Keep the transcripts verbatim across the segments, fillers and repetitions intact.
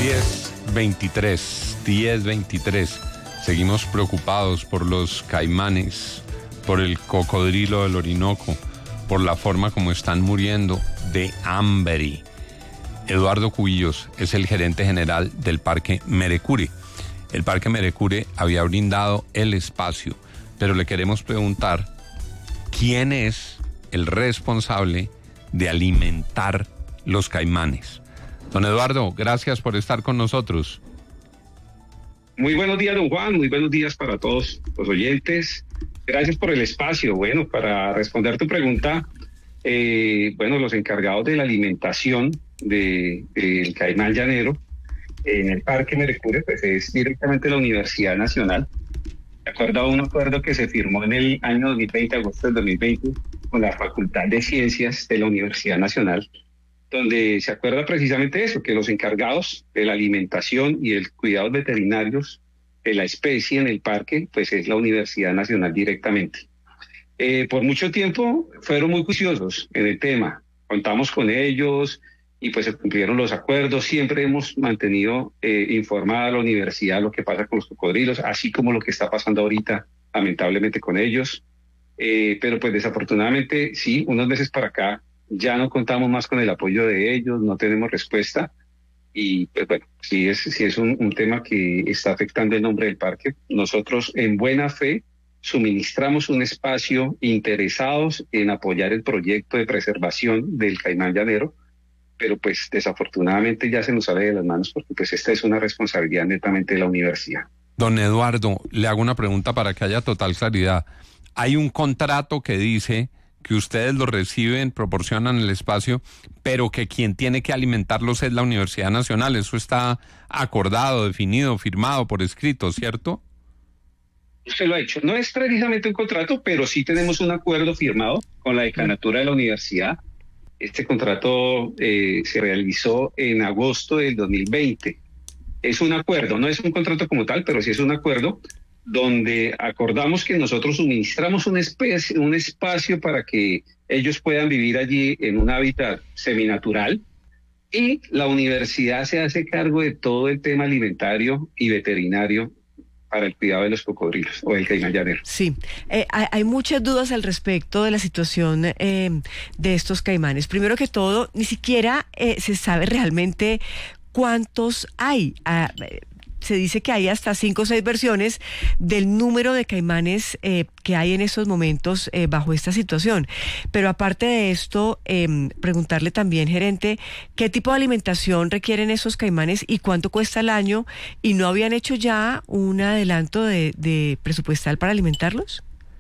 diez veintitrés, diez veintitrés. Seguimos preocupados por los caimanes, por el cocodrilo del Orinoco, por la forma como están muriendo de hambre. Eduardo Cubillos es el gerente general del Parque Merecure. El Parque Merecure había brindado el espacio, pero le queremos preguntar quién es el responsable de alimentar los caimanes. Don Eduardo, gracias por estar con nosotros. Muy buenos días, don Juan, muy buenos días para todos los oyentes. Gracias por el espacio. Bueno, para responder tu pregunta, eh, bueno, los encargados de la alimentación del de, de caimán llanero en el Parque Merecure, pues es directamente la Universidad Nacional. De acuerdo a un acuerdo que se firmó en el año dos mil veinte, agosto del dos mil veinte, con la Facultad de Ciencias de la Universidad Nacional, donde se acuerda precisamente eso, que los encargados de la alimentación y el cuidado veterinarios de la especie en el parque, pues es la Universidad Nacional directamente. Eh, por mucho tiempo fueron muy juiciosos en el tema, contamos con ellos y pues se cumplieron los acuerdos. Siempre hemos mantenido eh, informada a la universidad lo que pasa con los cocodrilos, así como lo que está pasando ahorita, lamentablemente, con ellos. Eh, pero pues desafortunadamente, sí, unos meses para acá, ya no contamos más con el apoyo de ellos, no tenemos respuesta y pues bueno, sí es, sí es un, un tema que está afectando el nombre del parque. Nosotros en buena fe suministramos un espacio interesados en apoyar el proyecto de preservación del caimán llanero, pero pues desafortunadamente ya se nos sale de las manos porque pues esta es una responsabilidad netamente de la universidad. Don Eduardo, le hago una pregunta para que haya total claridad. Hay un contrato que dice que ustedes lo reciben, proporcionan el espacio, pero que quien tiene que alimentarlos es la Universidad Nacional. Eso está acordado, definido, firmado por escrito, ¿cierto? Usted lo ha hecho. No es precisamente un contrato, pero sí tenemos un acuerdo firmado con la decanatura de la universidad. Este contrato eh, se realizó en agosto del dos mil veinte. Es un acuerdo, no es un contrato como tal, pero sí es un acuerdo donde acordamos que nosotros suministramos una especie, un espacio para que ellos puedan vivir allí en un hábitat seminatural y la universidad se hace cargo de todo el tema alimentario y veterinario para el cuidado de los cocodrilos o del caimán llanero. Sí, eh, hay, hay muchas dudas al respecto de la situación eh, de estos caimanes. Primero que todo, ni siquiera eh, se sabe realmente cuántos hay. Ah, se dice que hay hasta cinco o seis versiones del número de caimanes eh, que hay en estos momentos eh, bajo esta situación. Pero aparte de esto, eh, preguntarle también, gerente, ¿qué tipo de alimentación requieren esos caimanes y cuánto cuesta al año? ¿Y no habían hecho ya un adelanto de, de presupuestal para alimentarlos?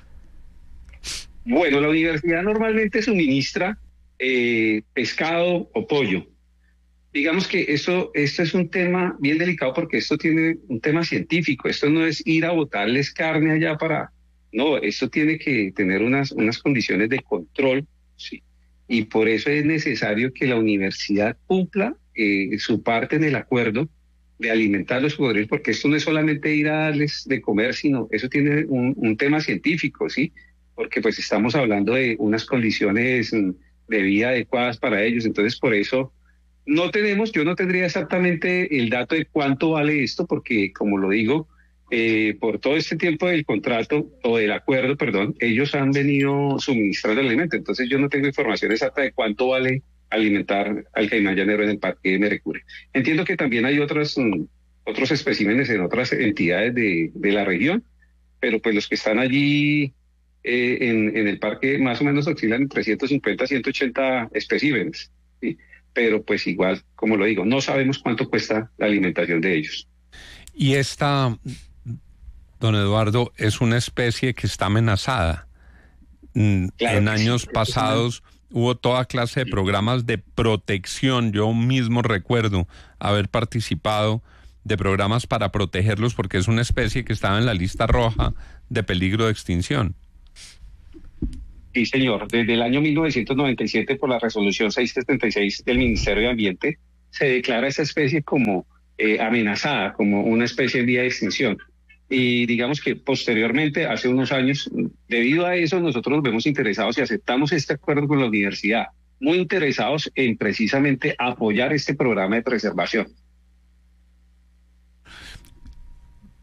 Bueno, la universidad normalmente suministra eh, pescado o pollo. Digamos que esto, esto es un tema bien delicado porque esto tiene un tema científico. Esto no es ir a botarles carne allá para... No, esto tiene que tener unas, unas condiciones de control, ¿sí? Y por eso es necesario que la universidad cumpla eh, su parte en el acuerdo de alimentar a los cocodrilos, porque esto no es solamente ir a darles de comer, sino eso tiene un, un tema científico, ¿sí? Porque pues estamos hablando de unas condiciones de vida adecuadas para ellos. Entonces, por eso... No tenemos, yo no tendría exactamente el dato de cuánto vale esto, porque como lo digo, eh, por todo este tiempo del contrato, o del acuerdo, perdón, ellos han venido suministrando el alimento. Entonces yo no tengo información exacta de cuánto vale alimentar al caimán llanero en el Parque de Merecure. Entiendo que también hay otros, um, otros especímenes en otras entidades de, de la región, pero pues los que están allí eh, en, en el parque más o menos oscilan entre ciento cincuenta a ciento ochenta especímenes, ¿sí? Pero pues igual, como lo digo, no sabemos cuánto cuesta la alimentación de ellos. Y esta, don Eduardo, es una especie que está amenazada. Claro en años sí. pasados hubo toda clase de programas de protección. Yo mismo recuerdo haber participado de programas para protegerlos porque es una especie que estaba en la lista roja de peligro de extinción. Sí, señor. Desde el año mil novecientos noventa y siete, por la resolución seiscientos setenta y seis del Ministerio de Ambiente, se declara esa especie como eh, amenazada, como una especie en vía de extinción. Y digamos que posteriormente, hace unos años, debido a eso, nosotros nos vemos interesados y aceptamos este acuerdo con la universidad, muy interesados en precisamente apoyar este programa de preservación.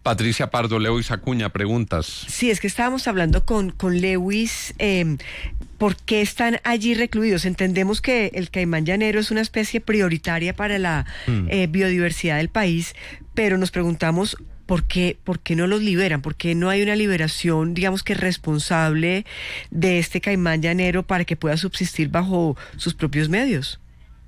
Patricia Pardo, Lewis Acuña, preguntas. Sí, es que estábamos hablando con, con Lewis, eh, ¿por qué están allí recluidos? Entendemos que el caimán llanero es una especie prioritaria para la mm. eh, biodiversidad del país, pero nos preguntamos ¿por qué, por qué no los liberan? ¿Por qué no hay una liberación, digamos que responsable de este caimán llanero para que pueda subsistir bajo sus propios medios?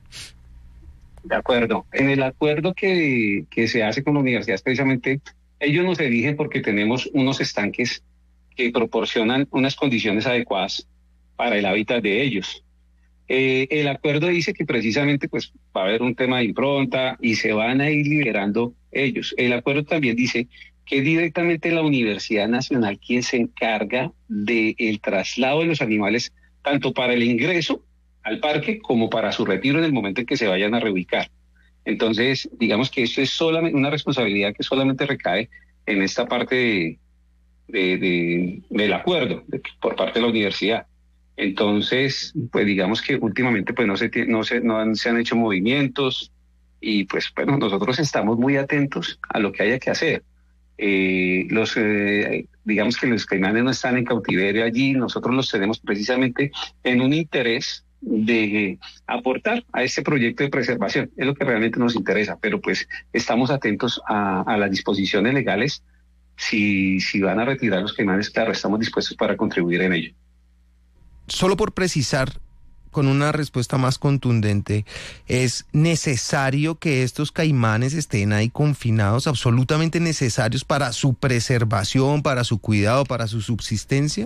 De acuerdo. En el acuerdo que, que se hace con la universidad, precisamente, ellos nos eligen porque tenemos unos estanques que proporcionan unas condiciones adecuadas para el hábitat de ellos. Eh, el acuerdo dice que precisamente pues va a haber un tema de impronta y se van a ir liberando ellos. El acuerdo también dice que es directamente la Universidad Nacional quien se encarga del traslado de los animales, tanto para el ingreso al parque como para su retiro en el momento en que se vayan a reubicar. Entonces, digamos que esto es solamente una responsabilidad que solamente recae en esta parte de, de, de, del acuerdo de, por parte de la universidad. Entonces, pues digamos que últimamente pues no se no se no han, se han hecho movimientos y pues bueno, nosotros estamos muy atentos a lo que haya que hacer. Eh, los eh, digamos que los caimanes no están en cautiverio allí, nosotros los tenemos precisamente en un interés de aportar a este proyecto de preservación, es lo que realmente nos interesa, pero pues estamos atentos a, a las disposiciones legales. Si, si van a retirar los caimanes, claro, estamos dispuestos para contribuir en ello. Solo por precisar, con una respuesta más contundente, ¿es necesario que estos caimanes estén ahí confinados, absolutamente necesarios para su preservación, para su cuidado, para su subsistencia?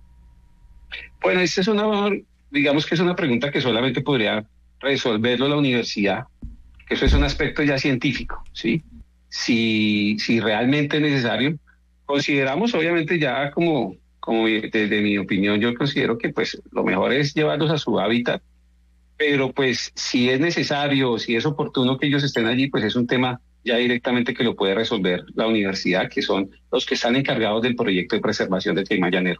Bueno, esta es una, digamos que es una pregunta que solamente podría resolverlo la universidad, que eso es un aspecto ya científico, ¿sí? Si, si realmente es necesario, consideramos obviamente ya como... Como desde mi opinión, yo considero que pues lo mejor es llevarlos a su hábitat, pero pues si es necesario, si es oportuno que ellos estén allí, pues es un tema ya directamente que lo puede resolver la universidad, que son los que están encargados del proyecto de preservación del caimán llanero.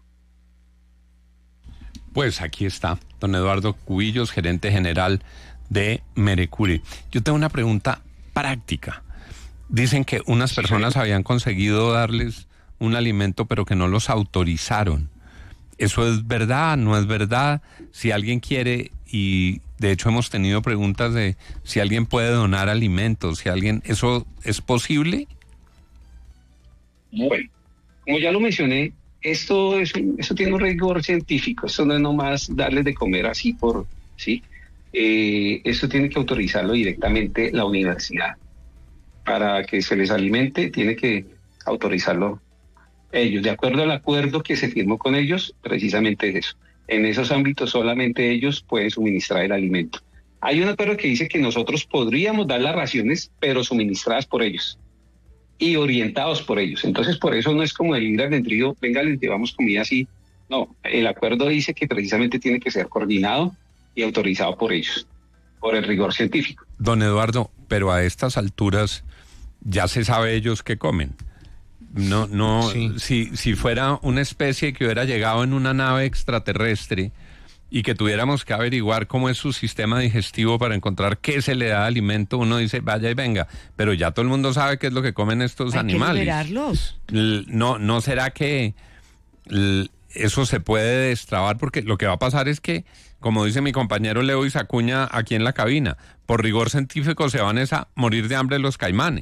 Pues aquí está, don Eduardo Cubillos, gerente general de Merecure. Yo tengo una pregunta práctica. Dicen que unas personas sí. habían conseguido darles un alimento pero que no los autorizaron. ¿Eso es verdad? ¿No es verdad? Si alguien quiere, y de hecho hemos tenido preguntas de si alguien puede donar alimentos, si alguien, ¿eso es posible? Bueno, como ya lo mencioné, esto es un, esto tiene un rigor científico, esto no es nomás darles de comer así por, ¿sí? Eh, esto tiene que autorizarlo directamente la universidad. Para que se les alimente, tiene que autorizarlo ellos, de acuerdo al acuerdo que se firmó con ellos, precisamente es eso. En esos ámbitos solamente ellos pueden suministrar el alimento. Hay un acuerdo que dice que nosotros podríamos dar las raciones, pero suministradas por ellos y orientados por ellos. Entonces, por eso no es como el libre albedrío, venga, les llevamos comida así. No, el acuerdo dice que precisamente tiene que ser coordinado y autorizado por ellos, por el rigor científico. Don Eduardo, pero a estas alturas ya se sabe ellos qué comen. No, no, sí. si, si fuera una especie que hubiera llegado en una nave extraterrestre y que tuviéramos que averiguar cómo es su sistema digestivo para encontrar qué se le da de alimento, uno dice, vaya y venga, pero ya todo el mundo sabe qué es lo que comen estos Hay animales. Que liberarlos. No, ¿no será que eso se puede destrabar? Porque lo que va a pasar es que, como dice mi compañero Lewis Acuña aquí en la cabina, por rigor científico se van a morir de hambre los caimanes.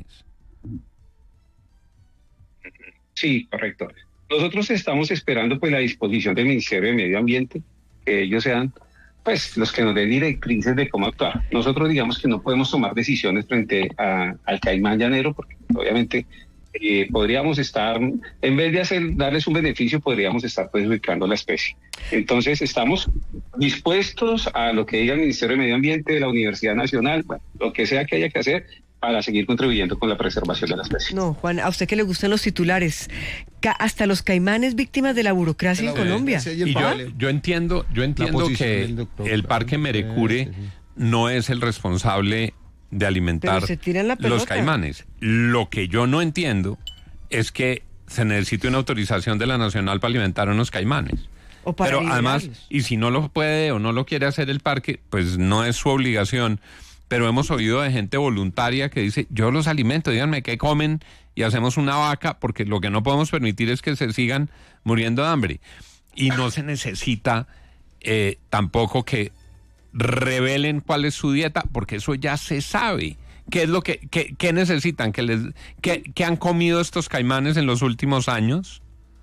Sí, correcto. Nosotros estamos esperando pues la disposición del Ministerio de Medio Ambiente, que ellos sean pues los que nos den directrices de cómo actuar. Nosotros digamos que no podemos tomar decisiones frente a, al caimán llanero, porque obviamente eh, podríamos estar, en vez de hacer darles un beneficio, podríamos estar perjudicando la especie. Entonces estamos dispuestos a lo que diga el Ministerio de Medio Ambiente, de la Universidad Nacional, bueno, lo que sea que haya que hacer, para seguir contribuyendo con la preservación de la especie. No, Juan, a usted que le gustan los titulares, ca hasta los caimanes víctimas de la burocracia en Colombia. Y yo, yo entiendo, yo entiendo que doctor, el Parque Merecure no es el responsable de alimentar los caimanes. Lo que yo no entiendo es que se necesite una autorización de la Nacional para alimentar a unos caimanes. O para Pero liberarlos. Además, y si no lo puede o no lo quiere hacer el parque, pues no es su obligación pero hemos oído de gente voluntaria que dice, yo los alimento, díganme qué comen y hacemos una vaca, porque lo que no podemos permitir es que se sigan muriendo de hambre. Y no se necesita eh, tampoco que revelen cuál es su dieta, porque eso ya se sabe. ¿Qué es lo que qué, qué necesitan? ¿Qué, les, qué, ¿Qué han comido estos caimanes en los últimos años?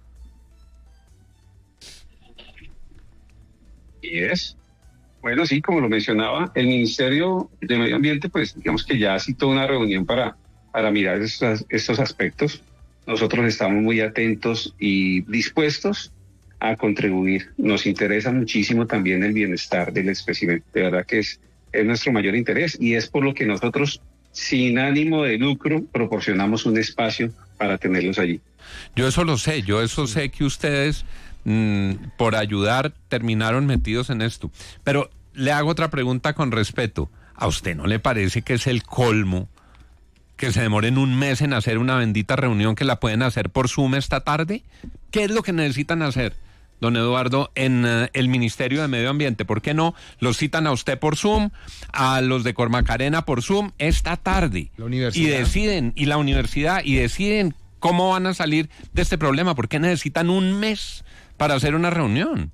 Y es, bueno, sí, como lo mencionaba, el Ministerio de Medio Ambiente, pues digamos que ya citó una reunión para, para mirar estos, estos aspectos. Nosotros estamos muy atentos y dispuestos a contribuir. Nos interesa muchísimo también el bienestar del espécimen. De verdad que es, es nuestro mayor interés y es por lo que nosotros, sin ánimo de lucro, proporcionamos un espacio para tenerlos allí. Yo eso lo sé, yo eso sé que ustedes, mmm, por ayudar, terminaron metidos en esto. Pero le hago otra pregunta con respeto. ¿A usted no le parece que es el colmo que se demoren un mes en hacer una bendita reunión que la pueden hacer por Zoom esta tarde? ¿Qué es lo que necesitan hacer, don Eduardo, en uh, el Ministerio de Medio Ambiente? ¿Por qué no los citan a usted por Zoom, a los de Cormacarena por Zoom esta tarde? La universidad. Y deciden, y la universidad, y deciden cómo van a salir de este problema. ¿Por qué necesitan un mes para hacer una reunión?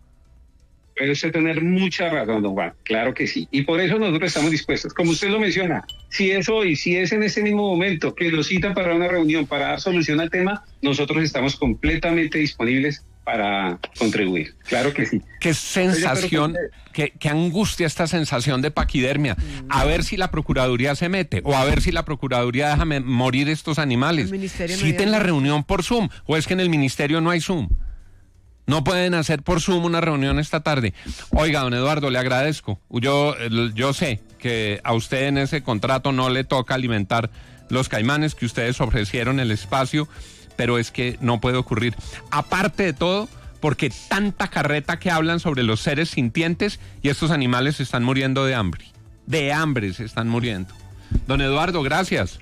Puede usted tener mucha razón, don Juan, claro que sí. Y por eso nosotros estamos dispuestos. Como usted lo menciona, si es hoy, si es en este mismo momento que lo citan para una reunión, para dar solución al tema, nosotros estamos completamente disponibles para contribuir. Claro que sí. Qué sensación, qué, qué angustia esta sensación de paquidermia. A ver si la Procuraduría se mete, o a ver si la Procuraduría deja morir estos animales. Citen la reunión por Zoom, o es que en el Ministerio no hay Zoom. No pueden hacer por Zoom una reunión esta tarde. Oiga, don Eduardo, le agradezco. Yo, yo sé que a usted en ese contrato no le toca alimentar los caimanes, que ustedes ofrecieron el espacio, pero es que no puede ocurrir. Aparte de todo, porque tanta carreta que hablan sobre los seres sintientes y estos animales se están muriendo de hambre. De hambre se están muriendo. Don Eduardo, gracias.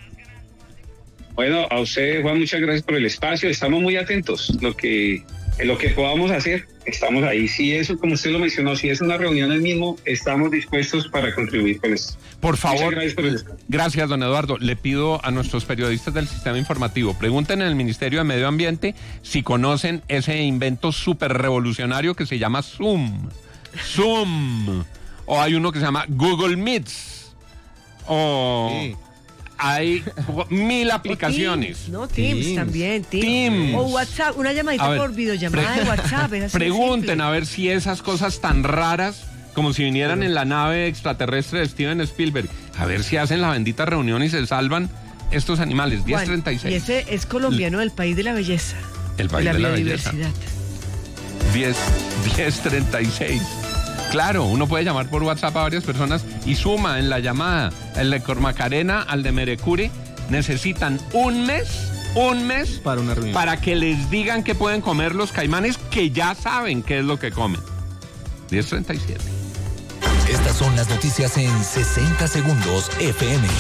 Bueno, a usted, Juan, muchas gracias por el espacio. Estamos muy atentos. Lo que... En lo que podamos hacer, estamos ahí. Si eso, como usted lo mencionó, si es una reunión el mismo, estamos dispuestos para contribuir con esto. Por favor, gracias, por el... gracias, don Eduardo. Le pido a nuestros periodistas del sistema informativo, pregunten en el Ministerio de Medio Ambiente si conocen ese invento súper revolucionario que se llama Zoom. Zoom. O hay uno que se llama Google Meets. O... Sí. Hay mil aplicaciones. Teams, no, Teams, Teams. también. Teams. Teams. O WhatsApp, una llamadita ver, por videollamada de WhatsApp. Es así pregunten a ver si esas cosas tan raras, como si vinieran sí. en la nave extraterrestre de Steven Spielberg, a ver si hacen la bendita reunión y se salvan estos animales. diez treinta y seis. Y ese es colombiano, el país de la belleza. El país de la, de la biodiversidad. diez treinta y seis. Claro, uno puede llamar por WhatsApp a varias personas y suma en la llamada. El de Cormacarena al de Merecure necesitan un mes, un mes para una reunión, para que les digan que pueden comer los caimanes, que ya saben qué es lo que comen. diez treinta y siete. Estas son las noticias en sesenta segundos F M.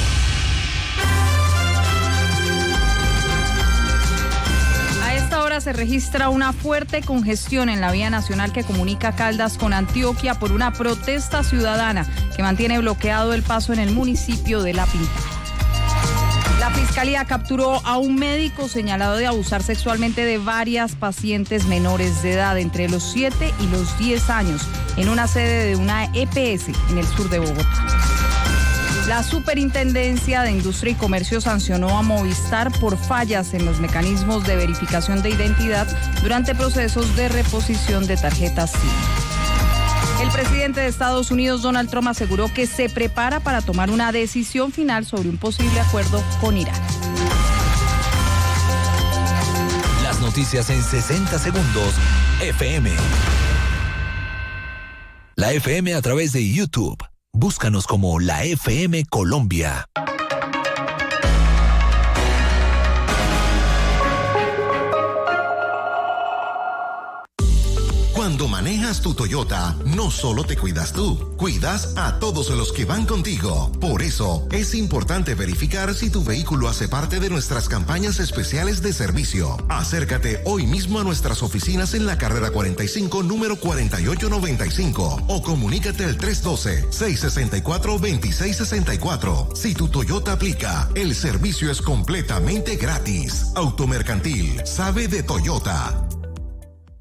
Se registra una fuerte congestión en la vía nacional que comunica Caldas con Antioquia por una protesta ciudadana que mantiene bloqueado el paso en el municipio de La Pinta. La Fiscalía capturó a un médico señalado de abusar sexualmente de varias pacientes menores de edad entre los siete y los diez años en una sede de una E P S en el sur de Bogotá. La Superintendencia de Industria y Comercio sancionó a Movistar por fallas en los mecanismos de verificación de identidad durante procesos de reposición de tarjetas SIM. El presidente de Estados Unidos, Donald Trump, aseguró que se prepara para tomar una decisión final sobre un posible acuerdo con Irán. Las noticias en sesenta segundos F M. La F M a través de YouTube. Búscanos como la F M Colombia. Cuando Cuando manejas tu Toyota, no solo te cuidas tú, cuidas a todos los que van contigo. Por eso, es importante verificar si tu vehículo hace parte de nuestras campañas especiales de servicio. Acércate hoy mismo a nuestras oficinas en la carrera cuarenta y cinco, número cuarenta y ocho noventa y cinco, o comunícate al tres uno dos, seis seis cuatro, dos seis seis cuatro. Si tu Toyota aplica, el servicio es completamente gratis. Automercantil sabe de Toyota.